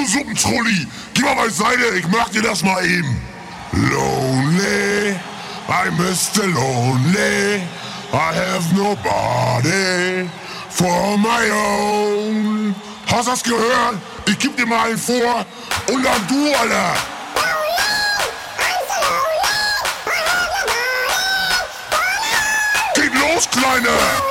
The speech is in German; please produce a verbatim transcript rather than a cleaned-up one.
Suppentrulli, geh mal beiseite, ich mach dir das mal eben. Lonely, I'm Mister Lonely, I have nobody for my own. Hast du das gehört? Ich geb dir mal einen vor und dann du, Alter. Geht los, Kleine!